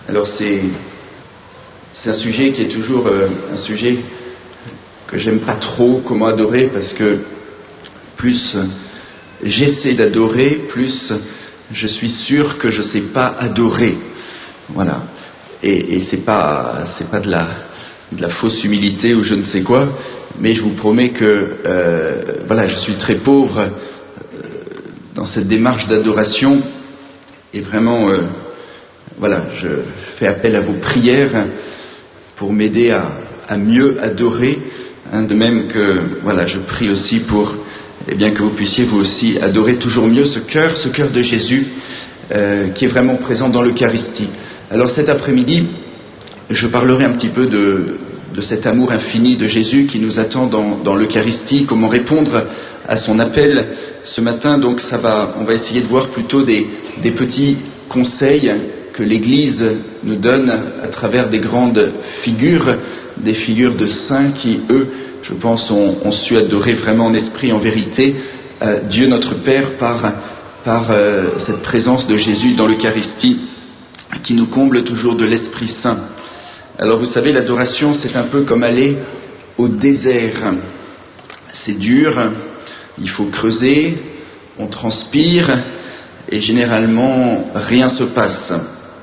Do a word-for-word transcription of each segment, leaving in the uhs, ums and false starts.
Alors c'est c'est un sujet qui est toujours euh, un sujet que j'aime pas trop, comment adorer, parce que plus j'essaie d'adorer, plus je suis sûr que je sais pas adorer. Voilà. Et, et c'est pas c'est pas de la de la fausse humilité ou je ne sais quoi, mais je vous promets que euh, voilà, je suis très pauvre euh, dans cette démarche d'adoration et vraiment euh, voilà, je fais appel à vos prières pour m'aider à, à mieux adorer, hein, de même que voilà, je prie aussi pour eh bien que vous puissiez vous aussi adorer toujours mieux ce cœur, ce cœur de Jésus euh, qui est vraiment présent dans l'Eucharistie. Alors cet après-midi, je parlerai un petit peu de, de cet amour infini de Jésus qui nous attend dans, dans l'Eucharistie, comment répondre à son appel ce matin. Donc ça va, on va essayer de voir plutôt des, des petits conseils que l'Église nous donne à travers des grandes figures, des figures de saints qui, eux, je pense, ont, ont su adorer vraiment en esprit, en vérité, euh, Dieu notre Père par, par euh, cette présence de Jésus dans l'Eucharistie qui nous comble toujours de l'Esprit Saint. Alors vous savez, l'adoration, c'est un peu comme aller au désert. C'est dur, il faut creuser, on transpire et généralement rien se passe.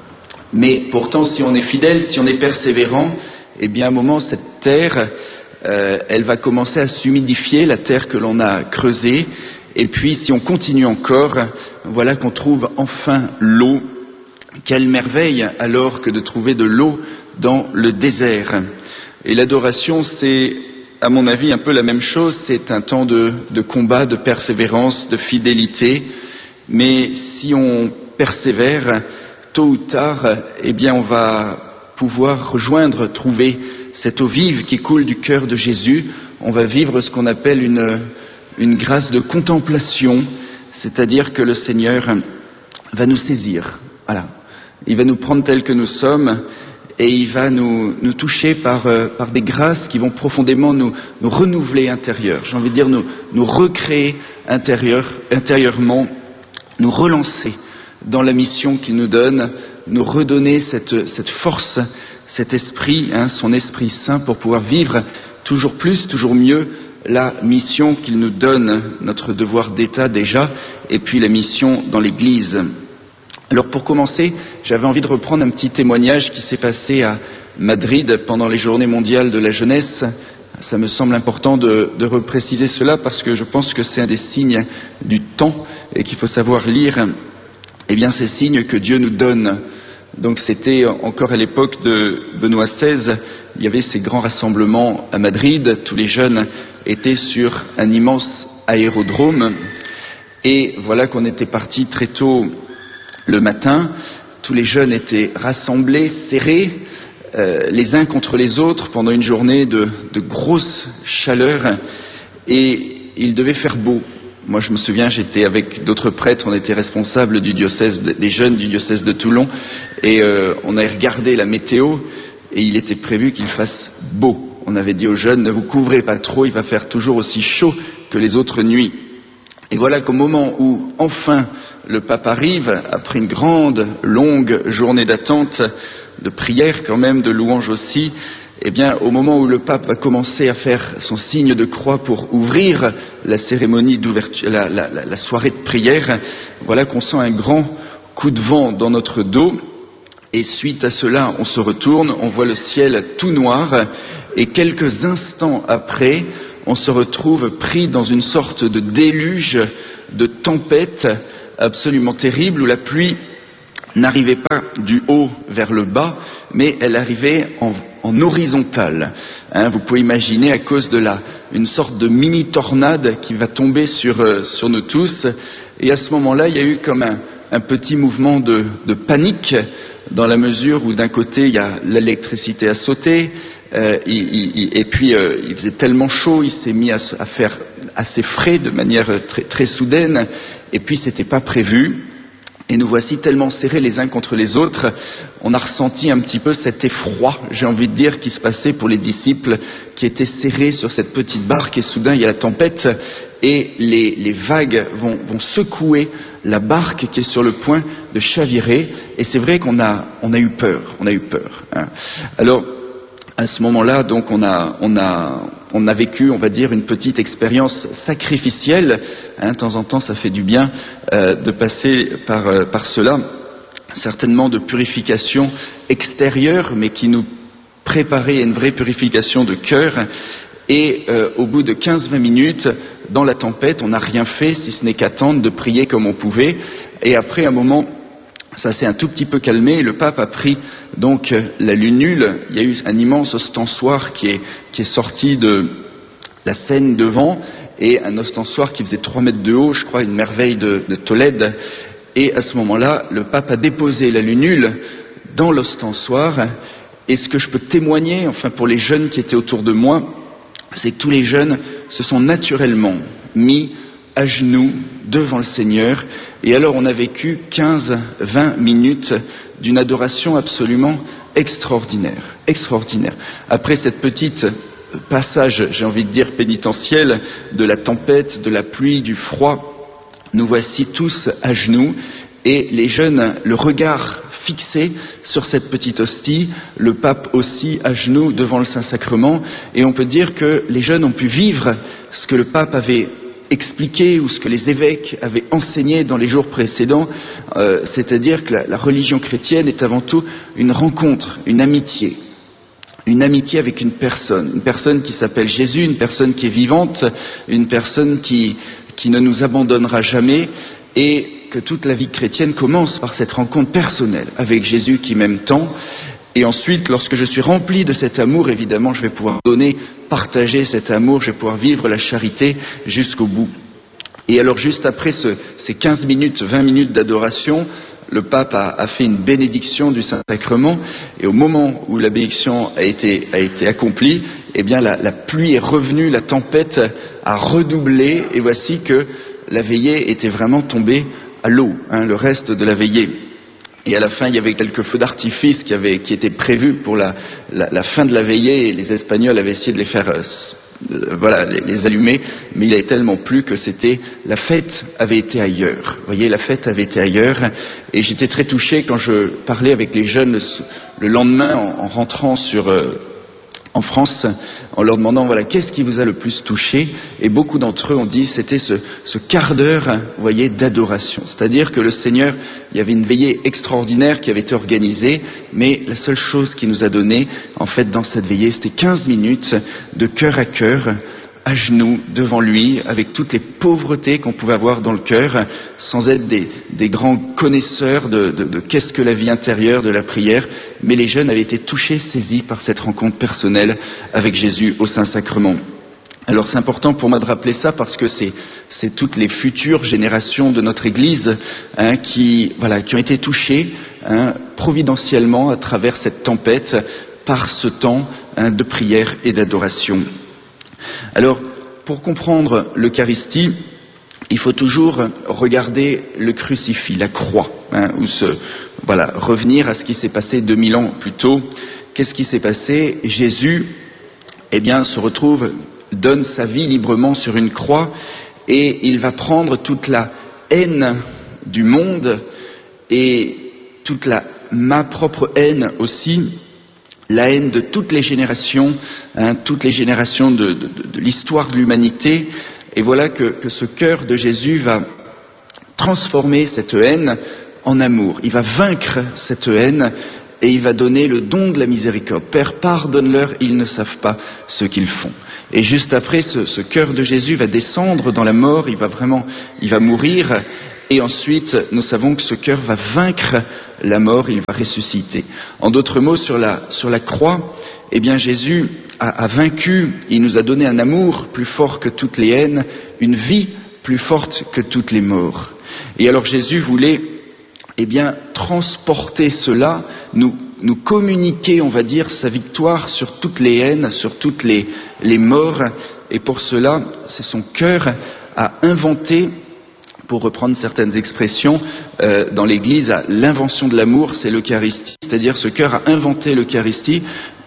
Mais pourtant, si on est fidèle, si on est persévérant, eh bien à un moment, cette terre, euh, elle va commencer à s'humidifier, la terre que l'on a creusée. Et puis, si on continue encore, voilà qu'on trouve enfin l'eau. Quelle merveille alors que de trouver de l'eau dans le désert. Et l'adoration, c'est, à mon avis, un peu la même chose. C'est un temps de, de combat, de persévérance, de fidélité. Mais si on persévère, tôt ou tard, eh bien, on va pouvoir rejoindre, trouver cette eau vive qui coule du cœur de Jésus. On va vivre ce qu'on appelle une, une grâce de contemplation, c'est-à-dire que le Seigneur va nous saisir. Voilà. Il va nous prendre tels que nous sommes et il va nous, nous toucher par, euh, par des grâces qui vont profondément nous, nous renouveler intérieur. J'ai envie de dire nous, nous recréer intérieur, intérieurement, nous relancer dans la mission qu'il nous donne, nous redonner cette, cette force, cet esprit, hein, son Esprit Saint pour pouvoir vivre toujours plus, toujours mieux la mission qu'il nous donne, notre devoir d'État déjà, et puis la mission dans l'Église. Alors pour commencer, j'avais envie de reprendre un petit témoignage qui s'est passé à Madrid pendant les Journées mondiales de la jeunesse. Ça me semble important de, de repréciser cela parce que je pense que c'est un des signes du temps et qu'il faut savoir lire eh bien, ces signes que Dieu nous donne. Donc c'était encore à l'époque de Benoît seize, il y avait ces grands rassemblements à Madrid, tous les jeunes étaient sur un immense aérodrome et voilà qu'on était partis très tôt le matin, tous les jeunes étaient rassemblés, serrés, euh, les uns contre les autres pendant une journée de, de grosse chaleur et il devait faire beau. Moi, je me souviens, j'étais avec d'autres prêtres, on était responsables du diocèse, de, des jeunes du diocèse de Toulon et euh, on a regardé la météo et il était prévu qu'il fasse beau. On avait dit aux jeunes, ne vous couvrez pas trop, il va faire toujours aussi chaud que les autres nuits. Et voilà qu'au moment où, enfin, le pape arrive, après une grande, longue journée d'attente, de prière quand même, de louange aussi, eh bien, au moment où le pape va commencer à faire son signe de croix pour ouvrir la cérémonie d'ouverture, la, la, la soirée de prière, voilà qu'on sent un grand coup de vent dans notre dos. Et suite à cela, on se retourne, on voit le ciel tout noir, et quelques instants après, on se retrouve pris dans une sorte de déluge, de tempête absolument terrible, où la pluie n'arrivait pas du haut vers le bas, mais elle arrivait en, en horizontale. Hein, vous pouvez imaginer à cause de la, une sorte de mini-tornade qui va tomber sur, euh, sur nous tous. Et à ce moment-là, il y a eu comme un, un petit mouvement de, de panique, dans la mesure où d'un côté, il y a l'électricité à sauter, euh, il, il, et puis euh, il faisait tellement chaud, il s'est mis à, à faire assez frais de manière très, très soudaine, et puis c'était pas prévu. Et nous voici tellement serrés les uns contre les autres, on a ressenti un petit peu cet effroi, j'ai envie de dire, qui se passait pour les disciples qui étaient serrés sur cette petite barque et soudain il y a la tempête et les, les vagues vont, vont secouer la barque qui est sur le point de chavirer. Et c'est vrai qu'on a, on a eu peur, on a eu peur. Hein. Alors, à ce moment-là, donc, on a, on a, on a vécu, on va dire, une petite expérience sacrificielle. Hein, de temps en temps, ça fait du bien euh, de passer par, euh, par cela. Certainement de purification extérieure, mais qui nous préparait à une vraie purification de cœur. Et euh, au bout de quinze vingt minutes, dans la tempête, on n'a rien fait, si ce n'est qu'attendre de prier comme on pouvait. Et après un moment, ça s'est un tout petit peu calmé. Le pape a pris donc la lunule. Il y a eu un immense ostensoir qui est, qui est sorti de la Seine devant, et un ostensoir qui faisait trois mètres de haut, je crois, une merveille de, de Tolède. Et à ce moment-là, le pape a déposé la lunule dans l'ostensoir. Et ce que je peux témoigner, enfin pour les jeunes qui étaient autour de moi, c'est que tous les jeunes se sont naturellement mis à genoux devant le Seigneur. Et alors on a vécu quinze vingt minutes d'une adoration absolument extraordinaire, extraordinaire. Après cette petite passage, j'ai envie de dire pénitentiel, de la tempête, de la pluie, du froid, nous voici tous à genoux, et les jeunes, le regard fixé sur cette petite hostie, le pape aussi à genoux devant le Saint-Sacrement, et on peut dire que les jeunes ont pu vivre ce que le pape avait expliqué ou ce que les évêques avaient enseigné dans les jours précédents, euh, c'est-à-dire que la, la religion chrétienne est avant tout une rencontre, une amitié, une amitié avec une personne, une personne qui s'appelle Jésus, une personne qui est vivante, une personne qui, qui ne nous abandonnera jamais, et que toute la vie chrétienne commence par cette rencontre personnelle avec Jésus qui m'aime tant. Et ensuite, lorsque je suis rempli de cet amour, évidemment, je vais pouvoir donner, partager cet amour, je vais pouvoir vivre la charité jusqu'au bout. Et alors, juste après ce, ces quinze minutes, vingt minutes d'adoration, le pape a, a fait une bénédiction du Saint-Sacrement. Et au moment où la bénédiction a été, a été accomplie, eh bien, la, la pluie est revenue, la tempête a redoublé. Et voici que la veillée était vraiment tombée à l'eau, hein, le reste de la veillée. Et à la fin, il y avait quelques feux d'artifice qui, avaient, qui étaient prévus pour la, la, la fin de la veillée, et les Espagnols avaient essayé de les faire, euh, voilà, les, les allumer, mais il avait tellement plu que c'était, la fête avait été ailleurs. Vous voyez, la fête avait été ailleurs, et j'étais très touché quand je parlais avec les jeunes le, le lendemain, en, en rentrant sur, euh, en France, en leur demandant, voilà, qu'est-ce qui vous a le plus touché? Et beaucoup d'entre eux ont dit, c'était ce, ce quart d'heure, vous voyez, d'adoration. C'est-à-dire que le Seigneur, il y avait une veillée extraordinaire qui avait été organisée, mais la seule chose qu'il nous a donnée, en fait, dans cette veillée, c'était quinze minutes de cœur à cœur, à genoux, devant lui, avec toutes les pauvretés qu'on pouvait avoir dans le cœur, sans être des, des grands connaisseurs de, de, de qu'est-ce que la vie intérieure, de la prière. Mais les jeunes avaient été touchés, saisis par cette rencontre personnelle avec Jésus au Saint-Sacrement. Alors c'est important pour moi de rappeler ça parce que c'est c'est toutes les futures générations de notre Église hein, qui voilà qui ont été touchées hein, providentiellement à travers cette tempête par ce temps hein, de prière et d'adoration. Alors, pour comprendre l'Eucharistie, il faut toujours regarder le crucifix, la croix, hein, ou se, voilà, revenir à ce qui s'est passé deux mille ans plus tôt. Qu'est-ce qui s'est passé? Jésus, eh bien, se retrouve, donne sa vie librement sur une croix, et il va prendre toute la haine du monde et toute la ma propre haine aussi. La haine de toutes les générations, hein, toutes les générations de, de, de l'histoire de l'humanité. Et voilà que, que ce cœur de Jésus va transformer cette haine en amour. Il va vaincre cette haine et il va donner le don de la miséricorde. Père, pardonne-leur, ils ne savent pas ce qu'ils font. Et juste après, ce, ce cœur de Jésus va descendre dans la mort, il va vraiment, il va mourir. Et ensuite, nous savons que ce cœur va vaincre la mort, il va ressusciter. En d'autres mots, sur la, sur la croix, eh bien Jésus a, a vaincu, il nous a donné un amour plus fort que toutes les haines, une vie plus forte que toutes les morts. Et alors Jésus voulait, eh bien, transporter cela, nous, nous communiquer, on va dire, sa victoire sur toutes les haines, sur toutes les, les morts. Et pour cela, c'est son cœur à inventer, pour reprendre certaines expressions, euh, dans l'Église, l'invention de l'amour, c'est l'Eucharistie. C'est-à-dire ce cœur a inventé l'Eucharistie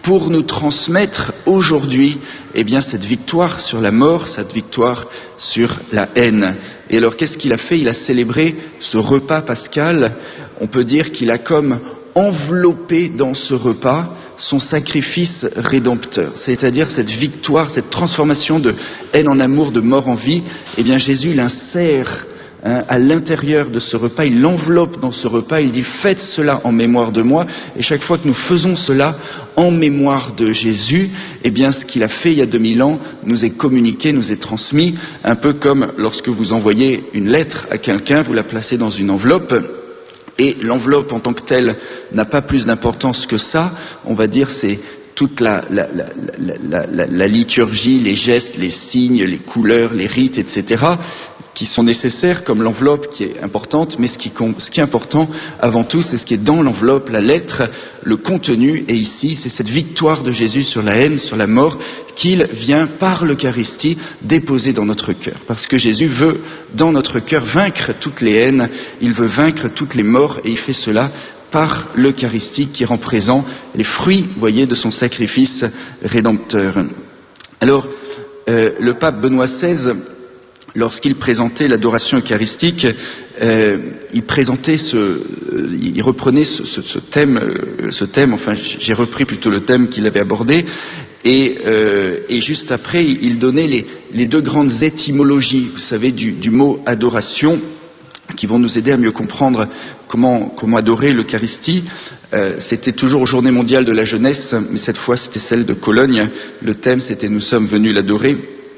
pour nous transmettre aujourd'hui, eh bien, cette victoire sur la mort, cette victoire sur la haine. Et alors, qu'est-ce qu'il a fait? Il a célébré ce repas pascal. On peut dire qu'il a comme enveloppé dans ce repas son sacrifice rédempteur, c'est-à-dire cette victoire, cette transformation de haine en amour, de mort en vie. Eh bien, Jésus l'insère hein, à l'intérieur de ce repas, il l'enveloppe dans ce repas, il dit « Faites cela en mémoire de moi ». Et chaque fois que nous faisons cela en mémoire de Jésus, eh bien, ce qu'il a fait il y a deux mille ans nous est communiqué, nous est transmis, un peu comme lorsque vous envoyez une lettre à quelqu'un, vous la placez dans une enveloppe. Et l'enveloppe en tant que telle n'a pas plus d'importance que ça. On va dire c'est toute la, la, la, la, la, la liturgie, les gestes, les signes, les couleurs, les rites, et cetera qui sont nécessaires, comme l'enveloppe qui est importante, mais ce qui, ce qui est important avant tout, c'est ce qui est dans l'enveloppe, la lettre, le contenu, et ici, c'est cette victoire de Jésus sur la haine, sur la mort, qu'il vient par l'Eucharistie déposer dans notre cœur. Parce que Jésus veut, dans notre cœur, vaincre toutes les haines, il veut vaincre toutes les morts, et il fait cela par l'Eucharistie qui rend présent les fruits, vous voyez, de son sacrifice rédempteur. Alors, euh, le pape Benoît seize, lorsqu'il présentait l'adoration eucharistique, euh, il présentait ce, euh, il reprenait ce, ce, ce thème, euh, ce thème. Enfin, j'ai repris plutôt le thème qu'il avait abordé, et, euh, et juste après, il donnait les, les deux grandes étymologies, vous savez, du, du mot adoration, qui vont nous aider à mieux comprendre comment, comment adorer l'Eucharistie. Euh, c'était toujours Journée mondiale de la jeunesse, mais cette fois, c'était celle de Cologne. Le thème, c'était « Nous sommes venus l'adorer ».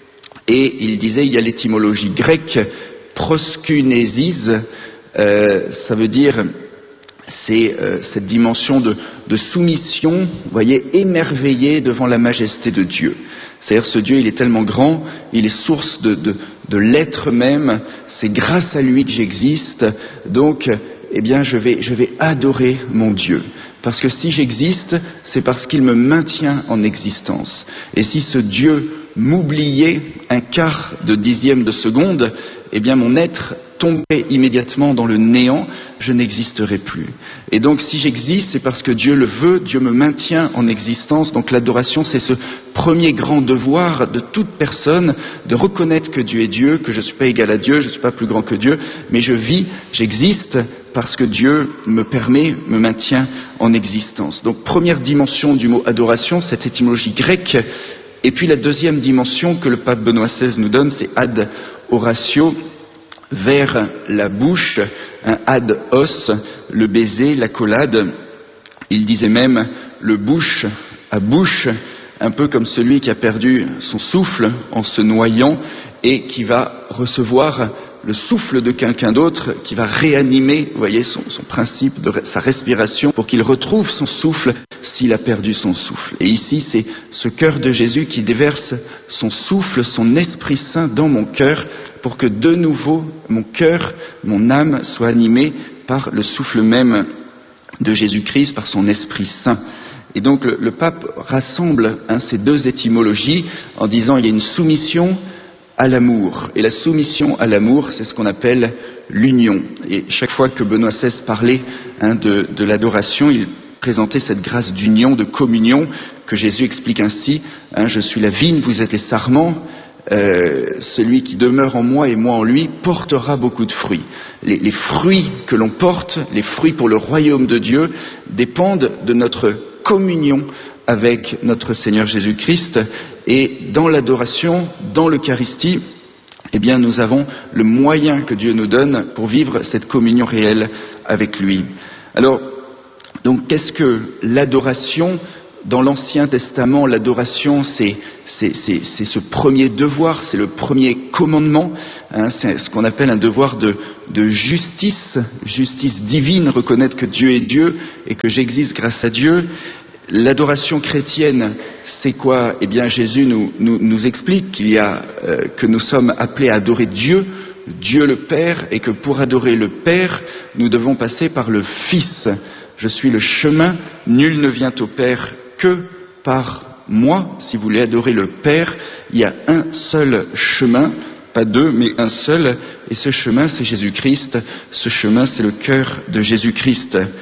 Et il disait, il y a l'étymologie grecque, proskunesis, euh, ça veut dire, c'est euh, cette dimension de, de soumission, vous voyez, émerveillée devant la majesté de Dieu. C'est-à-dire, ce Dieu, il est tellement grand, il est source de, de, de l'être même, c'est grâce à lui que j'existe, donc, eh bien, je vais, je vais adorer mon Dieu. Parce que si j'existe, c'est parce qu'il me maintient en existence. Et si ce Dieu m'oublier un quart de dixième de seconde, eh bien mon être tomberait immédiatement dans le néant, je n'existerai plus. Et donc si j'existe, c'est parce que Dieu le veut, Dieu me maintient en existence. Donc l'adoration, c'est ce premier grand devoir de toute personne, de reconnaître que Dieu est Dieu, que je ne suis pas égal à Dieu, je ne suis pas plus grand que Dieu, mais je vis, j'existe parce que Dieu me permet, me maintient en existence. Donc première dimension du mot adoration, cette étymologie grecque. Et puis la deuxième dimension que le pape Benoît seize nous donne, c'est ad oratio, vers la bouche, un ad os, le baiser, l'accolade. Il disait même le bouche à bouche, un peu comme celui qui a perdu son souffle en se noyant et qui va recevoir le souffle de quelqu'un d'autre, qui va réanimer, vous voyez, son, son principe de sa respiration pour qu'il retrouve son souffle s'il a perdu son souffle. Et ici, c'est ce cœur de Jésus qui déverse son souffle, son Esprit Saint dans mon cœur pour que de nouveau mon cœur, mon âme soit animée par le souffle même de Jésus-Christ, par son Esprit Saint. Et donc le, le pape rassemble hein, ces deux étymologies en disant il y a une soumission à l'amour. Et la soumission à l'amour, c'est ce qu'on appelle l'union. Et chaque fois que Benoît seize parlait hein, de, de l'adoration, il présentait cette grâce d'union, de communion, que Jésus explique ainsi, hein, je suis la vigne, vous êtes les sarments, euh, celui qui demeure en moi et moi en lui portera beaucoup de fruits. Les, les fruits que l'on porte, les fruits pour le royaume de Dieu, dépendent de notre communion avec notre Seigneur Jésus-Christ. Et dans l'adoration, dans l'Eucharistie, eh bien, nous avons le moyen que Dieu nous donne pour vivre cette communion réelle avec lui. Alors, donc, qu'est-ce que l'adoration? Dans l'Ancien Testament, l'adoration, c'est, c'est, c'est, c'est ce premier devoir, c'est le premier commandement, hein, c'est ce qu'on appelle un devoir de, de justice, justice divine, reconnaître que Dieu est Dieu et que j'existe grâce à Dieu. L'adoration chrétienne, c'est quoi? Eh bien, Jésus nous, nous, nous explique qu'il y a, euh, que nous sommes appelés à adorer Dieu, Dieu le Père, et que pour adorer le Père, nous devons passer par le Fils. Je suis le chemin, nul ne vient au Père que par moi. Si vous voulez adorer le Père, il y a un seul chemin, pas deux, mais un seul, et ce chemin, c'est Jésus-Christ. Ce chemin, c'est le cœur de Jésus-Christ.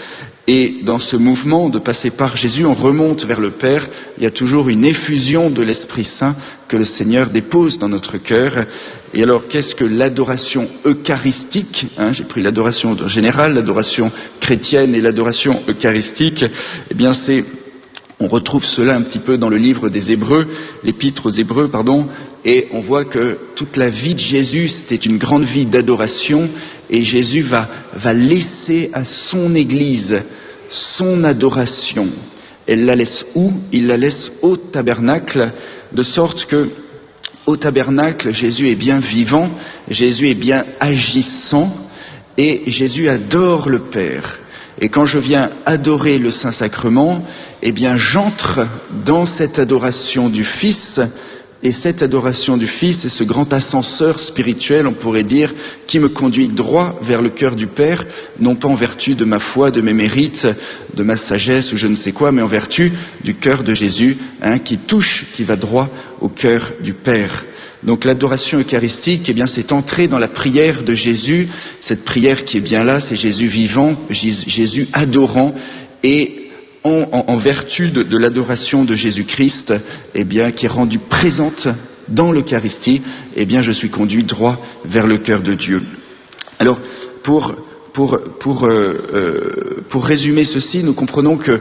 Et dans ce mouvement de passer par Jésus, on remonte vers le Père. Il y a toujours une effusion de l'Esprit Saint que le Seigneur dépose dans notre cœur. Et alors, qu'est-ce que l'adoration eucharistique, hein, j'ai pris l'adoration générale, l'adoration chrétienne et l'adoration eucharistique. Eh bien, c'est, on retrouve cela un petit peu dans le livre des Hébreux, l'épître aux Hébreux, pardon, et on voit que toute la vie de Jésus, c'était une grande vie d'adoration, et Jésus va, va laisser à son Église son adoration. Elle la laisse où? Il la laisse au tabernacle, de sorte que au tabernacle, Jésus est bien vivant, Jésus est bien agissant, et Jésus adore le Père. Et quand je viens adorer le Saint-Sacrement, eh bien j'entre dans cette adoration du Fils, et cette adoration du Fils est ce grand ascenseur spirituel, on pourrait dire, qui me conduit droit vers le cœur du Père, non pas en vertu de ma foi, de mes mérites, de ma sagesse ou je ne sais quoi, mais en vertu du cœur de Jésus, hein, qui touche, qui va droit au cœur du Père. Donc l'adoration eucharistique, eh bien, c'est entrer dans la prière de Jésus. Cette prière qui est bien là, c'est Jésus vivant, Jésus adorant, et en, en, en vertu de, de l'adoration de Jésus-Christ, eh bien, qui est rendue présente dans l'Eucharistie, eh bien, je suis conduit droit vers le cœur de Dieu. Alors, pour pour pour euh, euh, pour résumer ceci, nous comprenons que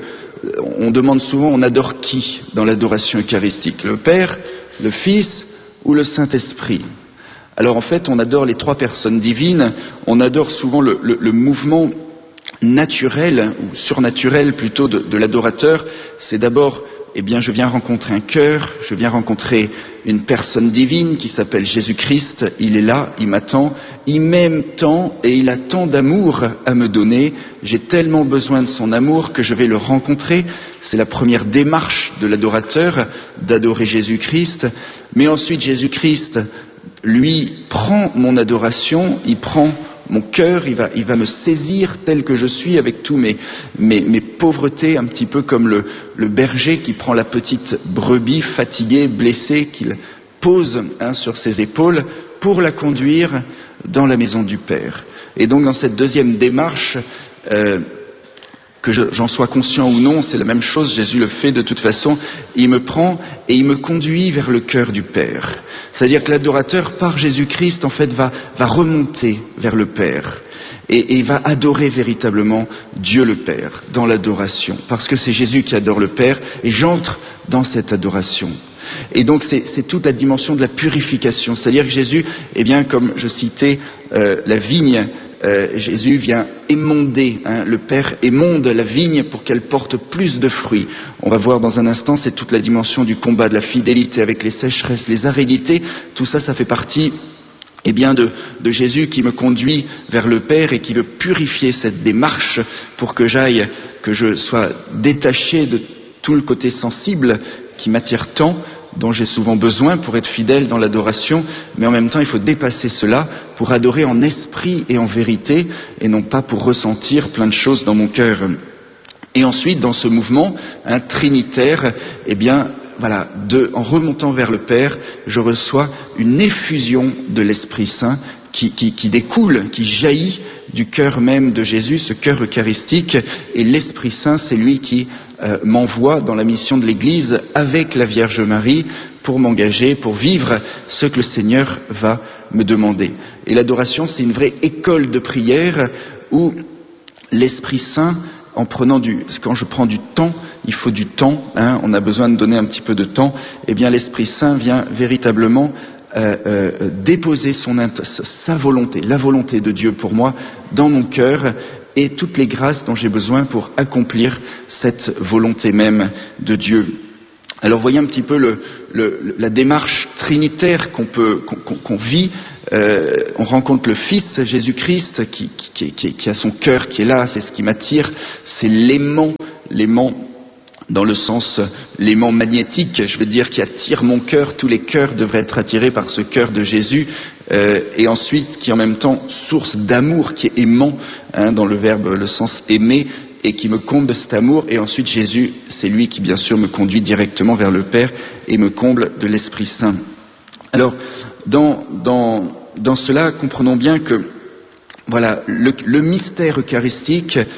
on demande souvent, on adore qui dans l'adoration eucharistique? Le Père, le Fils ou le Saint-Esprit? Alors en fait, on adore les trois personnes divines, on adore souvent le, le, le mouvement naturel, ou surnaturel plutôt, de, de l'adorateur. C'est d'abord, eh bien, je viens rencontrer un cœur, je viens rencontrer une personne divine qui s'appelle Jésus-Christ, il est là, il m'attend, il m'aime tant et il a tant d'amour à me donner, j'ai tellement besoin de son amour que je vais le rencontrer. C'est la première démarche de l'adorateur, d'adorer Jésus-Christ. Mais ensuite, Jésus-Christ, lui, prend mon adoration, il prend mon cœur, il va, il va me saisir tel que je suis, avec tous mes, mes, mes pauvretés, un petit peu comme le, le berger qui prend la petite brebis fatiguée, blessée, qu'il pose hein, sur ses épaules pour la conduire dans la maison du Père. Et donc dans cette deuxième démarche, euh, que je, j'en sois conscient ou non, c'est la même chose, Jésus le fait de toute façon, il me prend et il me conduit vers le cœur du Père. C'est-à-dire que l'adorateur, par Jésus-Christ, en fait, va, va remonter vers le Père et, et va adorer véritablement Dieu le Père dans l'adoration, parce que c'est Jésus qui adore le Père et j'entre dans cette adoration. Et donc c'est, c'est toute la dimension de la purification, c'est-à-dire que Jésus, eh bien, comme je citais euh, la vigne, Euh, Jésus vient émonder, hein, le Père émonde la vigne pour qu'elle porte plus de fruits. On va voir dans un instant, c'est toute la dimension du combat, de la fidélité avec les sécheresses, les aridités. Tout ça, ça fait partie eh bien, de, de Jésus qui me conduit vers le Père et qui veut purifier cette démarche pour que j'aille, que je sois détaché de tout le côté sensible qui m'attire tant, dont j'ai souvent besoin pour être fidèle dans l'adoration, mais en même temps il faut dépasser cela pour adorer en esprit et en vérité, et non pas pour ressentir plein de choses dans mon cœur. Et ensuite, dans ce mouvement hein, trinitaire, eh bien, voilà, de, en remontant vers le Père, je reçois une effusion de l'Esprit Saint qui, qui, qui découle, qui jaillit du cœur même de Jésus, ce cœur eucharistique, et l'Esprit Saint, c'est lui qui euh, m'envoie dans la mission de l'Église avec la Vierge Marie pour m'engager, pour vivre ce que le Seigneur va me demander. Et l'adoration, c'est une vraie école de prière où l'Esprit Saint, en prenant du, quand je prends du temps, il faut du temps, hein, on a besoin de donner un petit peu de temps, eh bien l'Esprit Saint vient véritablement Euh, euh, déposer son, sa volonté, la volonté de Dieu pour moi, dans mon cœur, et toutes les grâces dont j'ai besoin pour accomplir cette volonté même de Dieu. Alors voyez un petit peu le, le, la démarche trinitaire qu'on peut, qu'on, qu'on vit. Euh, on rencontre le Fils, Jésus-Christ, qui, qui, qui, qui a son cœur qui est là, c'est ce qui m'attire, c'est l'aimant, l'aimant dans le sens, l'aimant magnétique, je veux dire, qui attire mon cœur. Tous les cœurs devraient être attirés par ce cœur de Jésus, euh, et ensuite qui est en même temps source d'amour, qui est aimant, hein, dans le verbe, le sens aimer, et qui me comble de cet amour. Et ensuite Jésus, c'est lui qui bien sûr me conduit directement vers le Père et me comble de l'Esprit Saint. Alors, dans, dans, dans cela, comprenons bien que, voilà, le, le mystère eucharistique,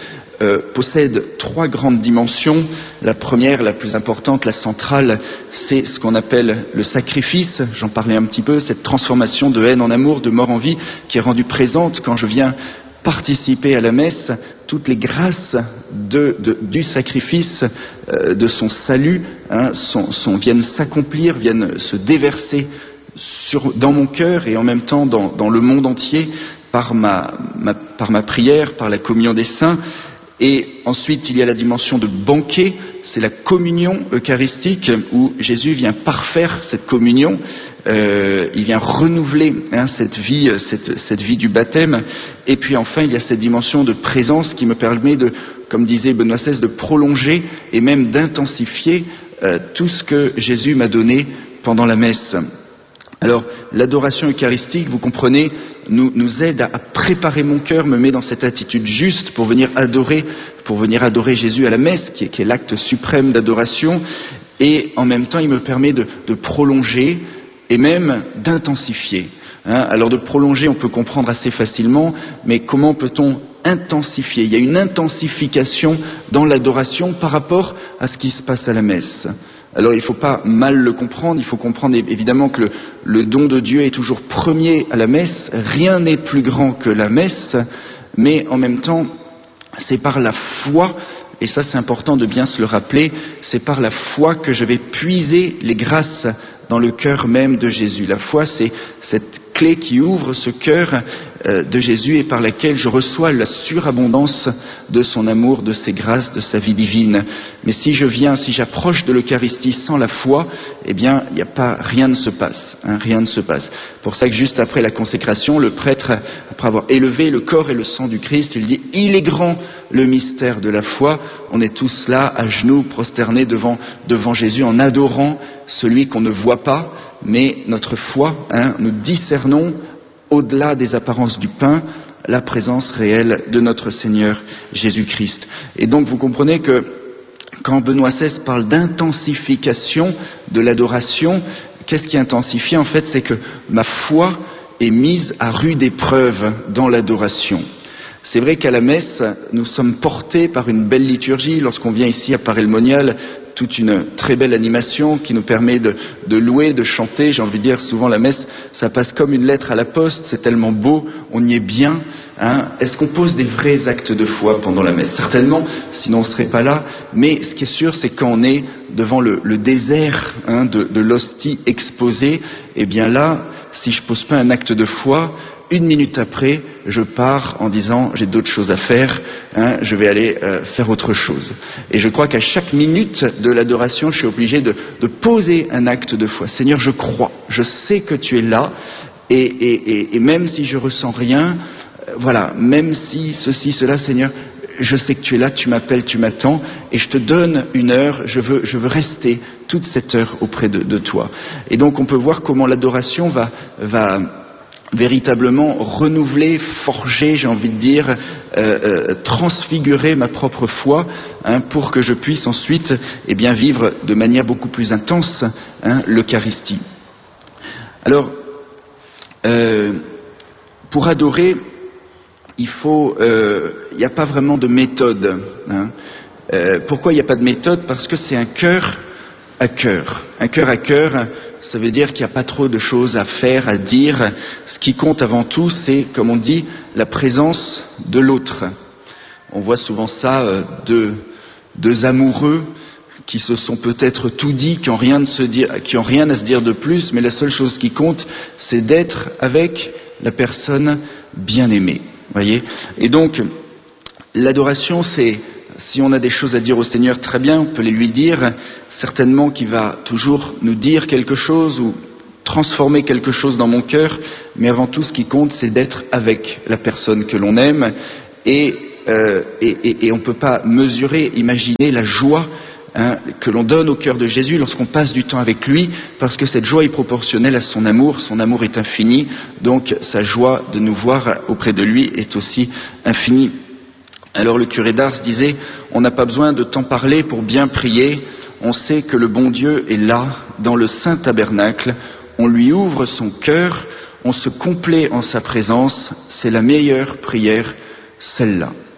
euh, possède trois grandes dimensions. La première, la plus importante, la centrale, c'est ce qu'on appelle le sacrifice. J'en parlais un petit peu, cette transformation de haine en amour, de mort en vie, qui est rendue présente quand je viens participer à la messe. Toutes les grâces de, de, du sacrifice, euh, de son salut, hein, sont, sont, viennent s'accomplir, viennent se déverser sur, dans mon cœur et en même temps dans, dans le monde entier par ma, ma, par ma prière, par la communion des saints. Et ensuite, il y a la dimension de banquet, c'est la communion eucharistique où Jésus vient parfaire cette communion. Euh, il vient renouveler hein, cette vie, cette, cette vie du baptême. Et puis enfin, il y a cette dimension de présence qui me permet de, comme disait Benoît seize, de prolonger et même d'intensifier euh, tout ce que Jésus m'a donné pendant la messe. Alors, l'adoration eucharistique, vous comprenez, nous, nous aide à, à préparer mon cœur, me met dans cette attitude juste pour venir adorer, pour venir adorer Jésus à la messe, qui est, qui est l'acte suprême d'adoration. Et en même temps, il me permet de, de prolonger et même d'intensifier. Hein, alors de prolonger, on peut comprendre assez facilement, mais comment peut-on intensifier? Il y a une intensification dans l'adoration par rapport à ce qui se passe à la messe. Alors il ne faut pas mal le comprendre, il faut comprendre évidemment que le, le don de Dieu est toujours premier à la messe, rien n'est plus grand que la messe, mais en même temps, c'est par la foi, et ça c'est important de bien se le rappeler, c'est par la foi que je vais puiser les grâces dans le cœur même de Jésus. La foi, c'est cette clé qui ouvre ce cœur euh, de Jésus et par laquelle je reçois la surabondance de son amour, de ses grâces, de sa vie divine. Mais si je viens, si j'approche de l'Eucharistie sans la foi, eh bien, il n'y a pas, rien ne se passe, hein, rien ne se passe. Pour ça que juste après la consécration, le prêtre, après avoir élevé le corps et le sang du Christ, il dit « Il est grand le mystère de la foi ». On est tous là, à genoux, prosternés devant, devant Jésus, en adorant celui qu'on ne voit pas, mais notre foi, hein, nous discernons au-delà des apparences du pain, la présence réelle de notre Seigneur Jésus-Christ. Et donc vous comprenez que quand Benoît seize parle d'intensification de l'adoration, qu'est-ce qui intensifie? En fait, c'est que ma foi est mise à rude épreuve dans l'adoration. C'est vrai qu'à la messe, nous sommes portés par une belle liturgie. Lorsqu'on vient ici à Paray-le-Monial, toute une très belle animation qui nous permet de, de louer, de chanter. J'ai envie de dire, souvent la messe, ça passe comme une lettre à la poste, c'est tellement beau, on y est bien. Hein. Est-ce qu'on pose des vrais actes de foi pendant la messe? Certainement, sinon on ne serait pas là. Mais ce qui est sûr, c'est quand on est devant le, le désert hein, de, de l'hostie exposée, eh bien là, si je ne pose pas un acte de foi, une minute après, je pars en disant j'ai d'autres choses à faire, hein, je vais aller euh, faire autre chose. Et je crois qu'à chaque minute de l'adoration, je suis obligé de, de poser un acte de foi. Seigneur, je crois, je sais que tu es là, et, et, et, et même si je ressens rien, euh, voilà, même si ceci, cela, Seigneur, je sais que tu es là, tu m'appelles, tu m'attends, et je te donne une heure, je veux, je veux rester toute cette heure auprès de, de toi. Et donc on peut voir comment l'adoration va... va véritablement renouveler, forger, j'ai envie de dire, euh, euh, transfigurer ma propre foi hein, pour que je puisse ensuite eh bien, vivre de manière beaucoup plus intense hein, l'Eucharistie. Alors, euh, pour adorer, il faut, euh, il n'y a pas vraiment de méthode. Hein. Euh, pourquoi il n'y a pas de méthode? Parce que c'est un cœur à cœur. Un cœur à cœur, ça veut dire qu'il n'y a pas trop de choses à faire, à dire. Ce qui compte avant tout, c'est, comme on dit, la présence de l'autre. On voit souvent ça, euh, deux, deux amoureux qui se sont peut-être tout dit, qui n'ont rien, de se dire, qui ont rien à se dire de plus, mais la seule chose qui compte, c'est d'être avec la personne bien-aimée. Voyez ? Et donc, l'adoration, c'est... Si on a des choses à dire au Seigneur, très bien, on peut les lui dire. Certainement qu'il va toujours nous dire quelque chose ou transformer quelque chose dans mon cœur. Mais avant tout, ce qui compte, c'est d'être avec la personne que l'on aime. Et, euh, et, et, et on ne peut pas mesurer, imaginer la joie hein, que l'on donne au cœur de Jésus lorsqu'on passe du temps avec lui, parce que cette joie est proportionnelle à son amour. Son amour est infini, donc sa joie de nous voir auprès de lui est aussi infinie. Alors le curé d'Ars disait, on n'a pas besoin de tant parler pour bien prier, on sait que le bon Dieu est là, dans le saint tabernacle, on lui ouvre son cœur, on se complaît en sa présence, c'est la meilleure prière, celle-là. Voilà.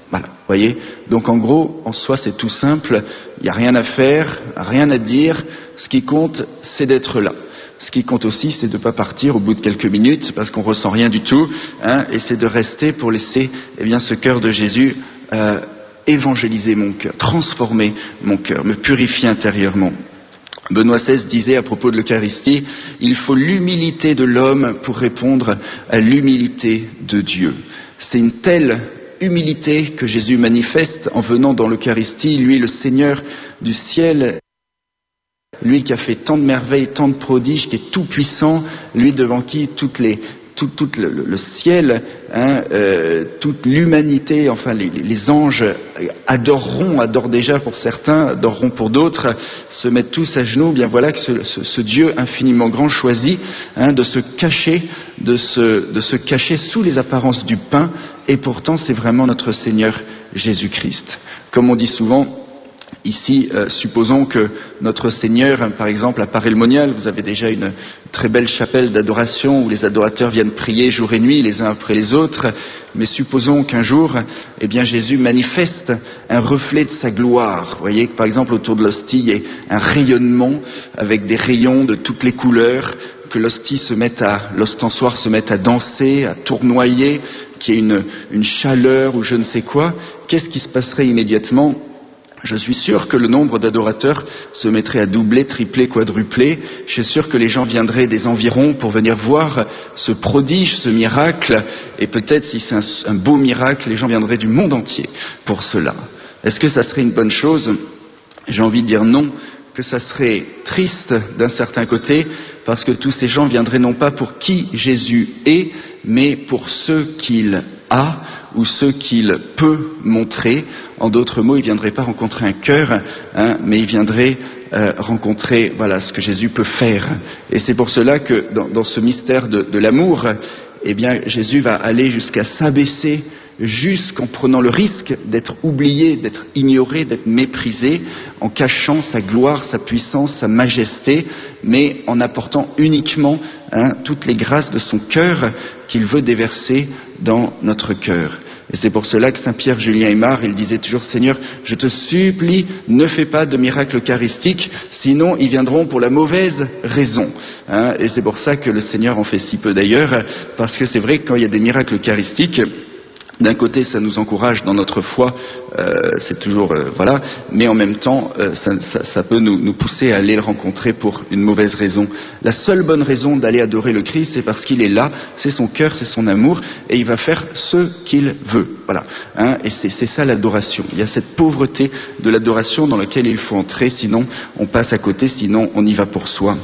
Voyez, donc en gros, en soi, c'est tout simple. Il n'y a rien à faire, rien à dire. Ce qui compte, c'est d'être là. Ce qui compte aussi, c'est de ne pas partir au bout de quelques minutes parce qu'on ressent rien du tout, hein, et c'est de rester pour laisser, eh bien, ce cœur de Jésus euh, évangéliser mon cœur, transformer mon cœur, me purifier intérieurement. Benoît seize disait à propos de l'Eucharistie, il faut l'humilité de l'homme pour répondre à l'humilité de Dieu. C'est une telle humilité que Jésus manifeste en venant dans l'Eucharistie, lui le Seigneur du ciel, lui qui a fait tant de merveilles, tant de prodiges, qui est tout puissant, lui devant qui toutes les, tout, tout le, le ciel, hein, euh, toute l'humanité, enfin les, les anges adoreront, adorent déjà pour certains, adoreront pour d'autres, se mettent tous à genoux. Bien voilà que ce, ce, ce Dieu infiniment grand choisit, hein, de se cacher, de se, de se cacher sous les apparences du pain, et pourtant c'est vraiment notre Seigneur Jésus-Christ. Comme on dit souvent, ici, euh, supposons que notre Seigneur, par exemple, à Paray-le-Monial, vous avez déjà une très belle chapelle d'adoration où les adorateurs viennent prier jour et nuit les uns après les autres, mais supposons qu'un jour, eh bien, Jésus manifeste un reflet de sa gloire. Vous voyez que, par exemple, autour de l'hostie, il y a un rayonnement avec des rayons de toutes les couleurs, que l'hostie se mette à, l'ostensoir se mette à danser, à tournoyer, qu'il y ait une, une chaleur ou je ne sais quoi. Qu'est-ce qui se passerait immédiatement ? Je suis sûr que le nombre d'adorateurs se mettrait à doubler, tripler, quadrupler. Je suis sûr que les gens viendraient des environs pour venir voir ce prodige, ce miracle. Et peut-être, si c'est un, un beau miracle, les gens viendraient du monde entier pour cela. Est-ce que ça serait une bonne chose ? J'ai envie de dire non, que ça serait triste d'un certain côté, parce que tous ces gens viendraient non pas pour qui Jésus est, mais pour ce qu'il a, ou ce qu'il peut montrer. En d'autres mots, il ne viendrait pas rencontrer un cœur, hein, mais il viendrait euh, rencontrer voilà, ce que Jésus peut faire. Et c'est pour cela que dans, dans ce mystère de, de l'amour, eh bien, Jésus va aller jusqu'à s'abaisser, jusqu'en prenant le risque d'être oublié, d'être ignoré, d'être méprisé, en cachant sa gloire, sa puissance, sa majesté, mais en apportant uniquement hein, toutes les grâces de son cœur qu'il veut déverser dans notre cœur. Et c'est pour cela que Saint Pierre Julien Aymar, il disait toujours, Seigneur, je te supplie, ne fais pas de miracle eucharistique, sinon ils viendront pour la mauvaise raison. Hein, et c'est pour ça que le Seigneur en fait si peu d'ailleurs, parce que c'est vrai que quand il y a des miracles eucharistiques, d'un côté, ça nous encourage dans notre foi, euh, c'est toujours euh, voilà, mais en même temps, euh, ça, ça, ça peut nous, nous pousser à aller le rencontrer pour une mauvaise raison. La seule bonne raison d'aller adorer le Christ, c'est parce qu'il est là, c'est son cœur, c'est son amour, et il va faire ce qu'il veut. Voilà. Hein, et c'est, c'est ça l'adoration. Il y a cette pauvreté de l'adoration dans laquelle il faut entrer, sinon on passe à côté, sinon on y va pour soi.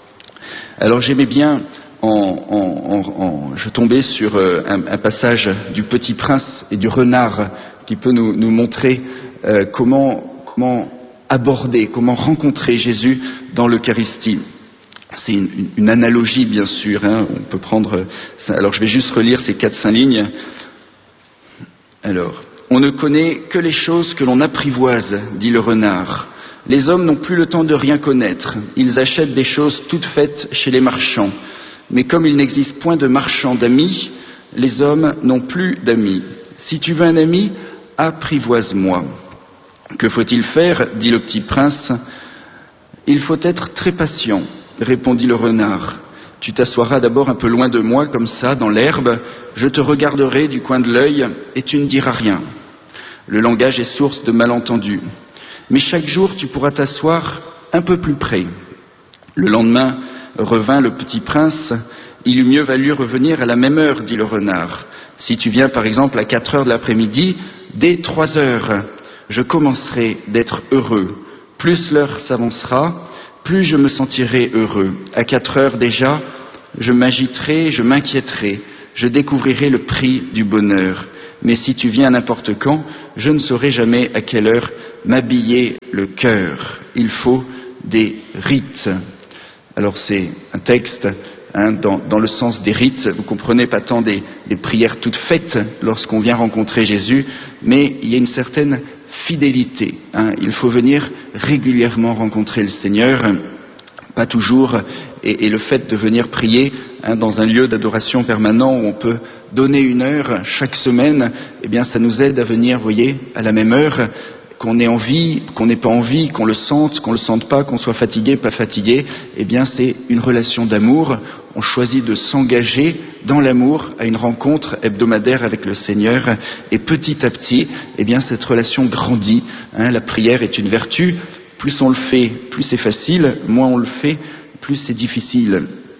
Alors j'aimais bien. En, en, en, je tombais sur euh, un, un passage du Petit Prince et du Renard qui peut nous, nous montrer euh, comment, comment aborder, comment rencontrer Jésus dans l'Eucharistie. C'est une, une, une analogie, bien sûr. Hein, on peut prendre. Ça. Alors, je vais juste relire ces quatre cinq lignes. Alors, on ne connaît que les choses que l'on apprivoise, dit le Renard. Les hommes n'ont plus le temps de rien connaître. Ils achètent des choses toutes faites chez les marchands. Mais comme il n'existe point de marchand d'amis, les hommes n'ont plus d'amis. Si tu veux un ami, apprivoise-moi. Que faut-il faire ? Dit le Petit Prince. Il faut être très patient, répondit le Renard. Tu t'assoiras d'abord un peu loin de moi, comme ça, dans l'herbe. Je te regarderai du coin de l'œil et tu ne diras rien. Le langage est source de malentendus. Mais chaque jour, tu pourras t'asseoir un peu plus près. Le lendemain, revint le Petit Prince, il eût mieux valu revenir à la même heure, dit le Renard. Si tu viens par exemple à quatre heures de l'après-midi, dès trois heures, je commencerai d'être heureux. Plus l'heure s'avancera, plus je me sentirai heureux. À quatre heures déjà, je m'agiterai, je m'inquiéterai, je découvrirai le prix du bonheur. Mais si tu viens n'importe quand, je ne saurai jamais à quelle heure m'habiller le cœur. Il faut des rites. Alors c'est un texte hein, dans, dans le sens des rites, vous comprenez, pas tant des, des prières toutes faites lorsqu'on vient rencontrer Jésus, mais il y a une certaine fidélité. Hein. Il faut venir régulièrement rencontrer le Seigneur, pas toujours et, et le fait de venir prier hein, dans un lieu d'adoration permanent où on peut donner une heure chaque semaine, eh bien ça nous aide à venir, vous voyez, à la même heure, qu'on ait envie, qu'on n'ait pas envie, qu'on le sente, qu'on le sente pas, qu'on soit fatigué, pas fatigué, eh bien c'est une relation d'amour. On choisit de s'engager dans l'amour à une rencontre hebdomadaire avec le Seigneur et petit à petit, eh bien cette relation grandit. Hein, la prière est une vertu. Plus on le fait, plus c'est facile. Moins on le fait, plus c'est difficile.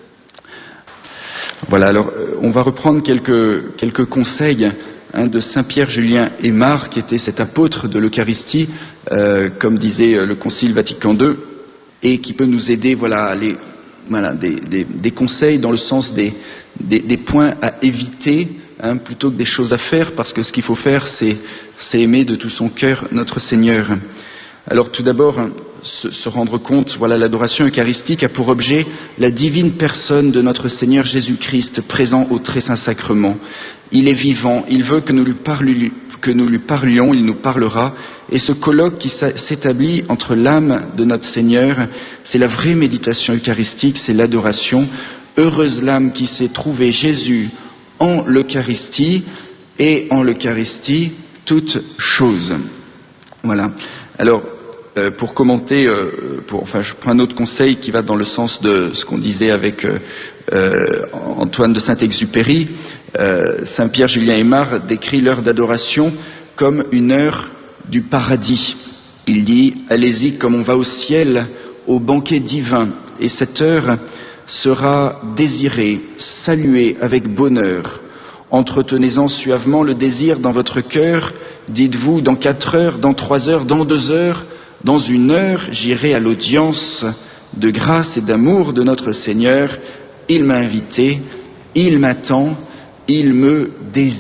Voilà. Alors, on va reprendre quelques quelques conseils hein, de Saint Pierre Julien Aymar, qui était cet apôtre de l'Eucharistie, euh, comme disait le Concile Vatican deux, et qui peut nous aider, voilà, à aller Voilà, des, des, des conseils dans le sens des, des, des points à éviter hein, plutôt que des choses à faire, parce que ce qu'il faut faire, c'est, c'est aimer de tout son cœur notre Seigneur. Alors tout d'abord, se, se rendre compte, voilà, l'adoration eucharistique a pour objet la divine personne de notre Seigneur Jésus-Christ, présent au très saint sacrement. Il est vivant, il veut que nous lui parlions, que nous lui parlions, il nous parlera. Et ce colloque qui s'établit entre l'âme de notre Seigneur, c'est la vraie méditation eucharistique, c'est l'adoration. Heureuse l'âme qui s'est trouvée Jésus en l'Eucharistie, et en l'Eucharistie, toute chose. Voilà. Alors, euh, pour commenter, euh, pour, enfin, je prends un autre conseil qui va dans le sens de ce qu'on disait avec euh, euh, Antoine de Saint-Exupéry. Euh, Saint Pierre Julien Aymar décrit l'heure d'adoration comme une heure du paradis. Il dit « Allez-y comme on va au ciel, au banquet divin, et cette heure sera désirée, saluée avec bonheur. Entretenez-en suavement le désir dans votre cœur. Dites-vous, dans quatre heures, dans trois heures, dans deux heures, dans une heure, j'irai à l'audience de grâce et d'amour de notre Seigneur. Il m'a invité, il m'attend, il me désire. »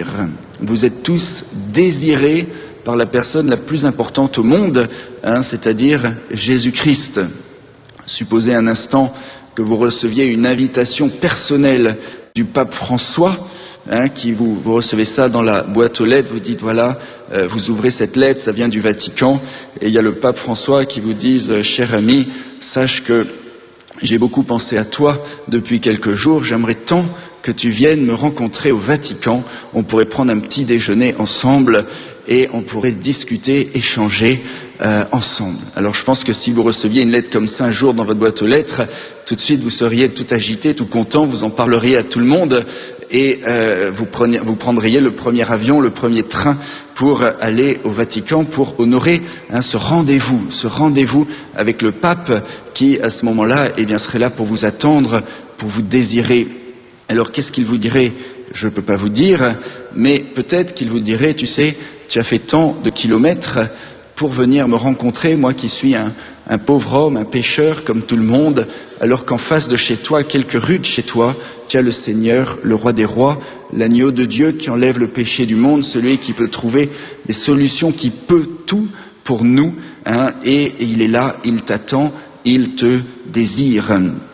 Vous êtes tous désirés par la personne la plus importante au monde, hein, c'est-à-dire Jésus-Christ. Supposez un instant que vous receviez une invitation personnelle du pape François, hein, qui vous, vous recevez ça dans la boîte aux lettres, vous dites voilà, euh, vous ouvrez cette lettre, ça vient du Vatican, et il y a le pape François qui vous dit euh, cher ami, sache que j'ai beaucoup pensé à toi depuis quelques jours, j'aimerais tant que tu viennes me rencontrer au Vatican, on pourrait prendre un petit déjeuner ensemble et on pourrait discuter, échanger euh, ensemble. Alors je pense que si vous receviez une lettre comme ça un jour dans votre boîte aux lettres, tout de suite vous seriez tout agité, tout content, vous en parleriez à tout le monde et euh, vous, preniez, vous prendriez le premier avion, le premier train pour aller au Vatican, pour honorer hein, ce rendez-vous, ce rendez-vous avec le pape qui à ce moment-là eh bien, serait là pour vous attendre, pour vous désirer. Alors qu'est-ce qu'il vous dirait? Je ne peux pas vous dire, mais peut-être qu'il vous dirait, tu sais, tu as fait tant de kilomètres pour venir me rencontrer, moi qui suis un, un pauvre homme, un pécheur comme tout le monde, alors qu'en face de chez toi, quelques rues de chez toi, tu as le Seigneur, le roi des rois, l'agneau de Dieu qui enlève le péché du monde, celui qui peut trouver des solutions, qui peut tout pour nous, hein, et, et il est là, il t'attend, il te désire.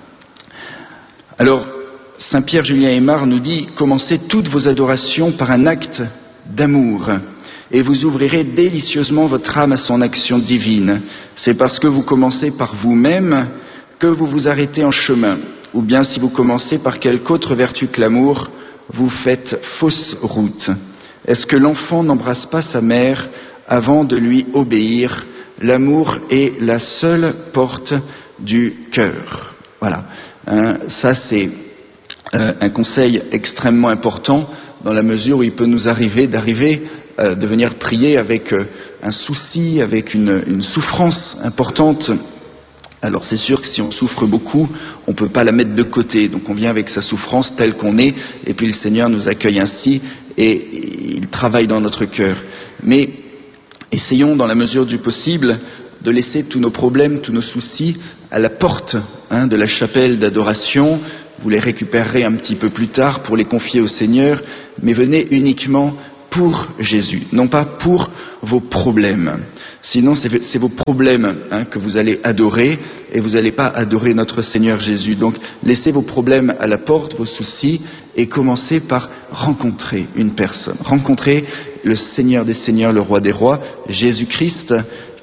Alors, Saint Pierre Julien Aymar nous dit « Commencez toutes vos adorations par un acte d'amour et vous ouvrirez délicieusement votre âme à son action divine. C'est parce que vous commencez par vous-même que vous vous arrêtez en chemin. Ou bien si vous commencez par quelque autre vertu que l'amour, vous faites fausse route. Est-ce que l'enfant n'embrasse pas sa mère avant de lui obéir? L'amour est la seule porte du cœur. » Voilà, hein, ça c'est... Euh, un conseil extrêmement important dans la mesure où il peut nous arriver d'arriver, euh, de venir prier avec euh, un souci, avec une, une souffrance importante. Alors c'est sûr que si on souffre beaucoup, on ne peut pas la mettre de côté. Donc on vient avec sa souffrance telle qu'on est, et puis le Seigneur nous accueille ainsi, et, et il travaille dans notre cœur. Mais essayons dans la mesure du possible de laisser tous nos problèmes, tous nos soucis à la porte hein, de la chapelle d'adoration. Vous les récupérerez un petit peu plus tard pour les confier au Seigneur, mais venez uniquement pour Jésus, non pas pour vos problèmes. Sinon, c'est, c'est vos problèmes hein, que vous allez adorer et vous n'allez pas adorer notre Seigneur Jésus. Donc, laissez vos problèmes à la porte, vos soucis, et commencez par rencontrer une personne. Rencontrer le Seigneur des Seigneurs, le Roi des Rois, Jésus-Christ,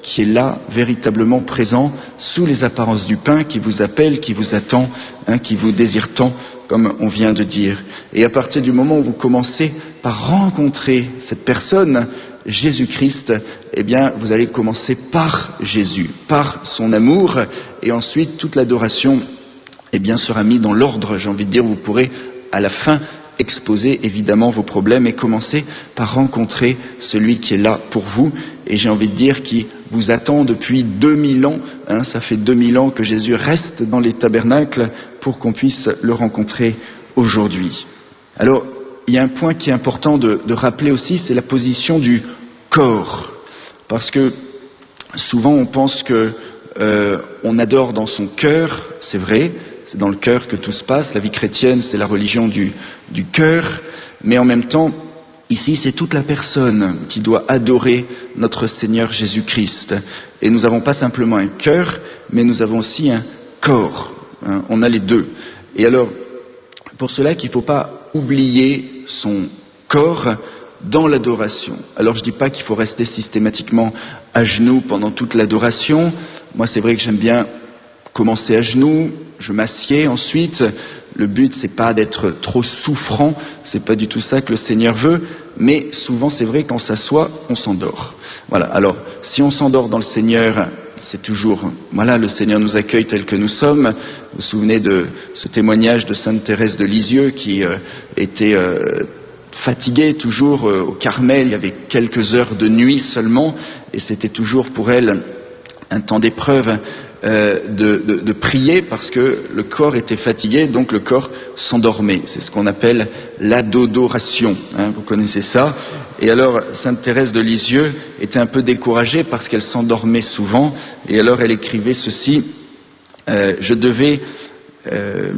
qui est là, véritablement présent, sous les apparences du pain, qui vous appelle, qui vous attend, hein, qui vous désire tant, comme on vient de dire. Et à partir du moment où vous commencez par rencontrer cette personne, Jésus-Christ, eh bien, vous allez commencer par Jésus, par son amour, et ensuite toute l'adoration, eh bien, sera mise dans l'ordre, j'ai envie de dire, vous pourrez, à la fin, exposer évidemment vos problèmes et commencer par rencontrer celui qui est là pour vous, et j'ai envie de dire qui vous attend depuis deux mille ans, hein, ça fait deux mille ans que Jésus reste dans les tabernacles pour qu'on puisse le rencontrer aujourd'hui. Alors, il y a un point qui est important de, de rappeler aussi, c'est la position du corps, parce que souvent on pense que euh, on adore dans son cœur, c'est vrai, c'est dans le cœur que tout se passe, la vie chrétienne c'est la religion du, du cœur, mais en même temps, ici c'est toute la personne qui doit adorer notre Seigneur Jésus-Christ. Et nous n'avons pas simplement un cœur, mais nous avons aussi un corps, hein, on a les deux. Et alors, pour cela qu'il ne faut pas oublier son corps dans l'adoration. Alors je ne dis pas qu'il faut rester systématiquement à genoux pendant toute l'adoration. Moi c'est vrai que j'aime bien commencer à genoux, je m'assieds ensuite. Le but c'est pas d'être trop souffrant, c'est pas du tout ça que le Seigneur veut, mais souvent c'est vrai quand s'assoit, on s'endort. Voilà, alors si on s'endort dans le Seigneur, c'est toujours, voilà, le Seigneur nous accueille tel que nous sommes. Vous vous souvenez de ce témoignage de Sainte Thérèse de Lisieux qui euh, était euh, fatiguée toujours euh, au Carmel, il y avait quelques heures de nuit seulement, et c'était toujours pour elle un temps d'épreuve euh, de, de, de prier parce que le corps était fatigué, donc le corps s'endormait. C'est ce qu'on appelle l'adodoration, hein, vous connaissez ça. Et alors, Sainte Thérèse de Lisieux était un peu découragée parce qu'elle s'endormait souvent. Et alors, elle écrivait ceci, euh, « Je devais euh,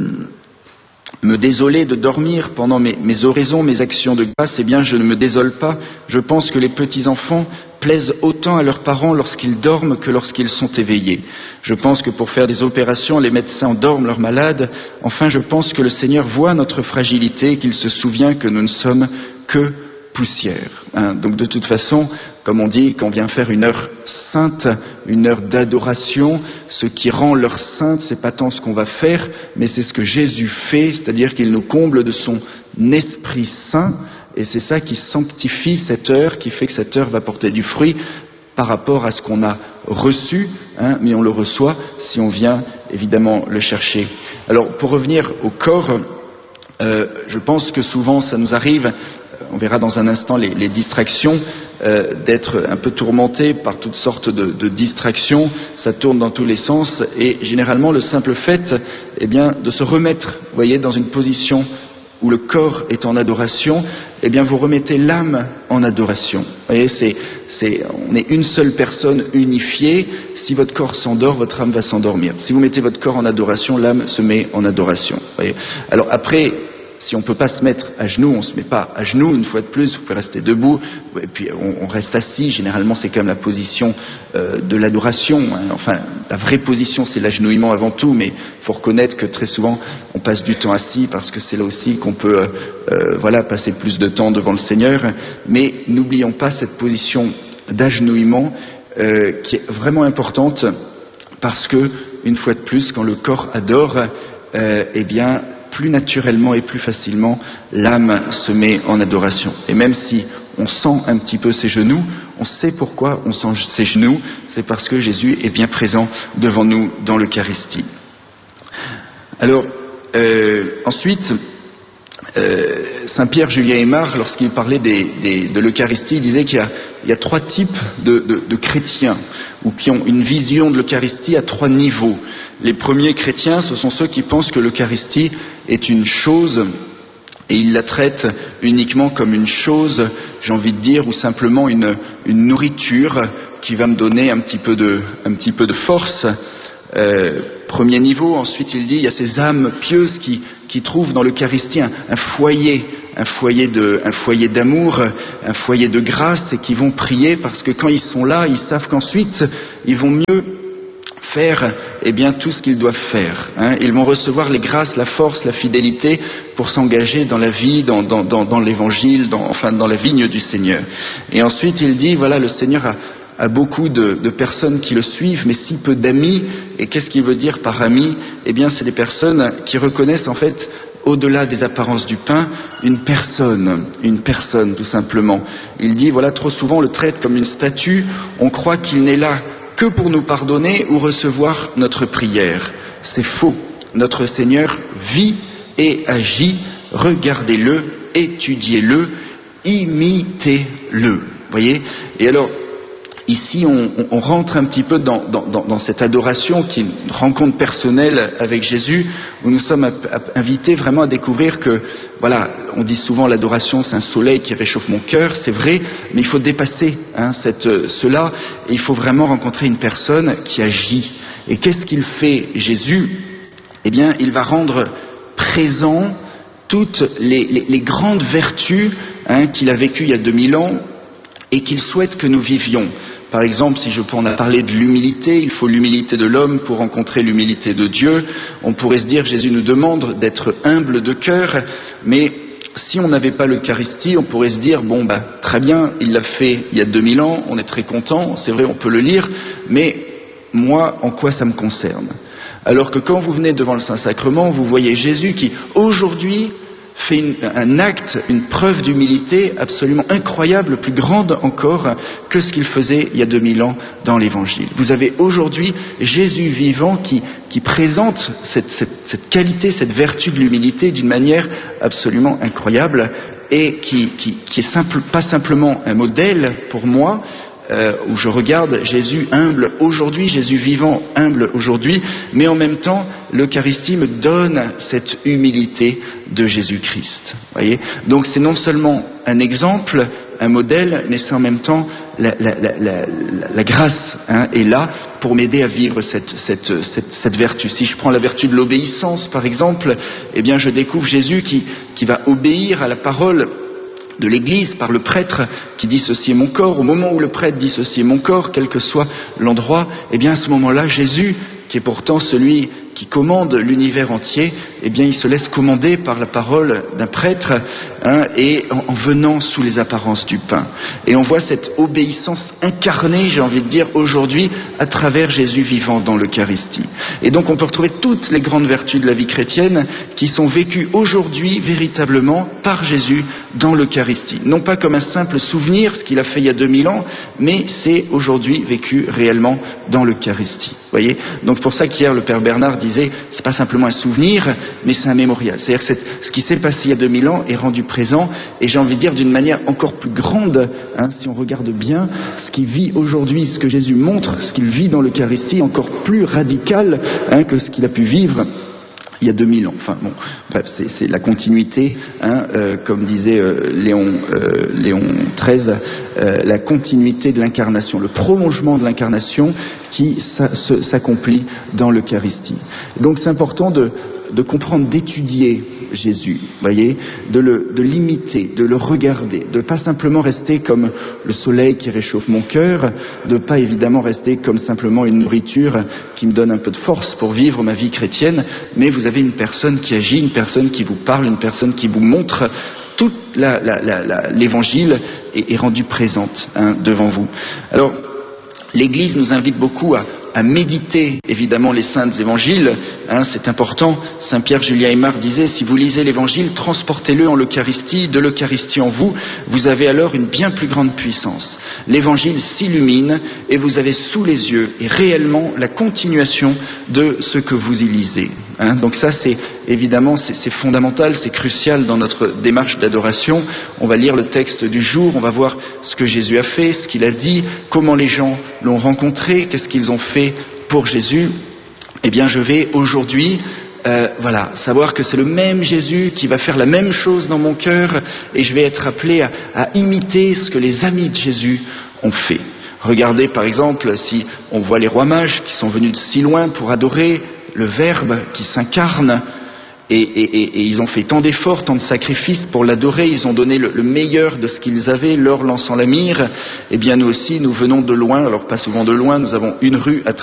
me désoler de dormir pendant mes, mes oraisons, mes actions de grâce. Eh bien, je ne me désole pas. Je pense que les petits-enfants plaisent autant à leurs parents lorsqu'ils dorment que lorsqu'ils sont éveillés. Je pense que pour faire des opérations, les médecins endorment leurs malades. Enfin, je pense que le Seigneur voit notre fragilité, qu'il se souvient que nous ne sommes que poussière. Hein. Donc de toute façon, comme on dit, quand on vient faire une heure sainte, une heure d'adoration, ce qui rend l'heure sainte, c'est pas tant ce qu'on va faire, mais c'est ce que Jésus fait, c'est-à-dire qu'il nous comble de son Esprit Saint, et c'est ça qui sanctifie cette heure, qui fait que cette heure va porter du fruit par rapport à ce qu'on a reçu, hein, mais on le reçoit si on vient évidemment le chercher. Alors pour revenir au corps, euh, je pense que souvent ça nous arrive, on verra dans un instant les, les distractions, euh, d'être un peu tourmenté par toutes sortes de, de distractions, ça tourne dans tous les sens, et généralement le simple fait, eh bien, de se remettre, vous voyez, dans une position où le corps est en adoration, eh bien vous remettez l'âme en adoration. Vous voyez, c'est, c'est, on est une seule personne unifiée. Si votre corps s'endort, votre âme va s'endormir. Si vous mettez votre corps en adoration, l'âme se met en adoration. Vous voyez. Alors après, si on ne peut pas se mettre à genoux, on ne se met pas à genoux, une fois de plus, vous pouvez rester debout, et puis on, on reste assis, généralement c'est quand même la position euh, de l'adoration, hein. Enfin, la vraie position c'est l'agenouillement avant tout, mais il faut reconnaître que très souvent on passe du temps assis, parce que c'est là aussi qu'on peut euh, euh, voilà, passer plus de temps devant le Seigneur, mais n'oublions pas cette position d'agenouillement euh, qui est vraiment importante, parce que, une fois de plus, quand le corps adore, euh, eh bien, plus naturellement et plus facilement, l'âme se met en adoration. Et même si on sent un petit peu ses genoux, on sait pourquoi on sent ses genoux, c'est parce que Jésus est bien présent devant nous dans l'Eucharistie. Alors, euh, ensuite, euh, Saint Pierre Julien Aymar, lorsqu'il parlait des, des, de l'Eucharistie, il disait qu'il y a, il y a trois types de, de, de chrétiens, ou qui ont une vision de l'Eucharistie à trois niveaux. Les premiers chrétiens, ce sont ceux qui pensent que l'Eucharistie est une chose, et ils la traitent uniquement comme une chose, j'ai envie de dire, ou simplement une, une nourriture qui va me donner un petit peu de, un petit peu de force. Euh, premier niveau, ensuite il dit, il y a ces âmes pieuses qui, qui trouvent dans l'Eucharistie un, un foyer, un foyer de, un foyer d'amour, un foyer de grâce, et qui vont prier parce que quand ils sont là, ils savent qu'ensuite ils vont mieux faire, eh bien, tout ce qu'ils doivent faire. Hein. Ils vont recevoir les grâces, la force, la fidélité pour s'engager dans la vie, dans, dans, dans, dans l'évangile, dans, enfin dans la vigne du Seigneur. Et ensuite, il dit, voilà, le Seigneur a, a beaucoup de, de personnes qui le suivent, mais si peu d'amis. Et qu'est-ce qu'il veut dire par amis? Eh bien, c'est des personnes qui reconnaissent en fait, au-delà des apparences du pain, une personne, une personne tout simplement. Il dit, voilà, trop souvent on le traite comme une statue, on croit qu'il n'est là que pour nous pardonner ou recevoir notre prière. C'est faux. Notre Seigneur vit et agit, regardez-le, étudiez-le, imitez-le. Voyez? Et alors, ici, on, on rentre un petit peu dans, dans, dans cette adoration qui est une rencontre personnelle avec Jésus, où nous sommes invités vraiment à découvrir que, voilà, on dit souvent l'adoration, c'est un soleil qui réchauffe mon cœur, c'est vrai, mais il faut dépasser hein, cette, cela, et il faut vraiment rencontrer une personne qui agit. Et qu'est-ce qu'il fait, Jésus? Eh bien, il va rendre présent toutes les, les, les grandes vertus hein, qu'il a vécues il y a deux mille ans et qu'il souhaite que nous vivions. Par exemple, si je peux en parler de l'humilité, il faut l'humilité de l'homme pour rencontrer l'humilité de Dieu. On pourrait se dire, Jésus nous demande d'être humble de cœur, mais si on n'avait pas l'Eucharistie, on pourrait se dire, bon, bah, très bien, il l'a fait il y a deux mille ans, on est très content, c'est vrai, on peut le lire, mais moi, en quoi ça me concerne? Alors que quand vous venez devant le Saint-Sacrement, vous voyez Jésus qui, aujourd'hui, fait une, un acte, une preuve d'humilité absolument incroyable, plus grande encore que ce qu'il faisait il y a deux mille ans dans l'Évangile. Vous avez aujourd'hui Jésus vivant qui, qui présente cette, cette, cette qualité, cette vertu de l'humilité d'une manière absolument incroyable et qui, qui, qui est simple, pas simplement un modèle pour moi, Euh, où je regarde Jésus humble aujourd'hui, Jésus vivant humble aujourd'hui, mais en même temps, l'Eucharistie me donne cette humilité de Jésus-Christ. Voyez, donc c'est non seulement un exemple, un modèle, mais c'est en même temps la, la, la, la, la grâce hein, est là pour m'aider à vivre cette, cette, cette, cette vertu. Si je prends la vertu de l'obéissance, par exemple, eh bien je découvre Jésus qui, qui va obéir à la parole de l'Église par le prêtre qui dit ceci est mon corps. Au moment où le prêtre dit ceci est mon corps, quel que soit l'endroit, eh bien à ce moment-là, Jésus, qui est pourtant celui qui commande l'univers entier, eh bien il se laisse commander par la parole d'un prêtre hein, et en, en venant sous les apparences du pain. Et on voit cette obéissance incarnée, j'ai envie de dire, aujourd'hui à travers Jésus vivant dans l'Eucharistie. Et donc on peut retrouver toutes les grandes vertus de la vie chrétienne qui sont vécues aujourd'hui véritablement par Jésus dans l'Eucharistie. Non pas comme un simple souvenir, ce qu'il a fait il y a deux mille ans, mais c'est aujourd'hui vécu réellement dans l'Eucharistie. Voyez, donc pour ça qu'hier le Père Bernard disait, c'est pas simplement un souvenir, mais c'est un mémorial. C'est-à-dire que ce qui s'est passé il y a deux mille ans est rendu présent, et j'ai envie de dire d'une manière encore plus grande, hein, si on regarde bien, ce qui vit aujourd'hui, ce que Jésus montre, ce qu'il vit dans l'Eucharistie, encore plus radical hein, que ce qu'il a pu vivre il y a deux mille ans. Enfin bon, bref, c'est, c'est la continuité, hein, euh, comme disait euh, Léon, euh, Léon treize, euh, la continuité de l'incarnation, le prolongement de l'incarnation qui sa, se, s'accomplit dans l'Eucharistie. Donc c'est important de, de comprendre, d'étudier Jésus, voyez, de le, de l'imiter, de le regarder, de pas simplement rester comme le soleil qui réchauffe mon cœur, de pas évidemment rester comme simplement une nourriture qui me donne un peu de force pour vivre ma vie chrétienne, mais vous avez une personne qui agit, une personne qui vous parle, une personne qui vous montre toute la, la, la, la, l'évangile est, est rendue présente hein, devant vous. Alors, l'Église nous invite beaucoup à à méditer évidemment les saints évangiles, hein, c'est important. Saint Pierre Julien Aymar disait, si vous lisez l'évangile, transportez-le en l'Eucharistie, de l'Eucharistie en vous, vous avez alors une bien plus grande puissance. L'évangile s'illumine et vous avez sous les yeux et réellement la continuation de ce que vous y lisez. Hein. Donc ça c'est évidemment c'est, c'est fondamental, c'est crucial dans notre démarche d'adoration. On va lire le texte du jour, on va voir ce que Jésus a fait, ce qu'il a dit, comment les gens l'ont rencontré, qu'est-ce qu'ils ont fait pour Jésus. Eh bien je vais aujourd'hui euh, voilà, savoir que c'est le même Jésus qui va faire la même chose dans mon cœur et je vais être appelé à, à imiter ce que les amis de Jésus ont fait. Regardez par exemple si on voit les rois mages qui sont venus de si loin pour adorer le Verbe qui s'incarne. Et, et, et, et ils ont fait tant d'efforts, tant de sacrifices pour l'adorer, ils ont donné le, le meilleur de ce qu'ils avaient, leur lançant la myrrhe. Eh bien nous aussi, nous venons de loin, alors pas souvent de loin, nous avons une rue à